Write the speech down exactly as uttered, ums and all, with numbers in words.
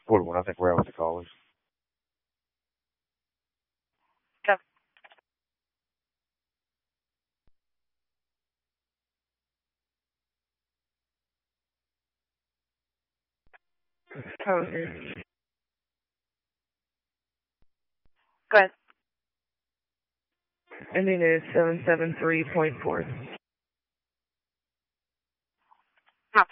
forty-one, I think we're out with the callers. Go. Oh, Go ahead. ending is seven seven three point four.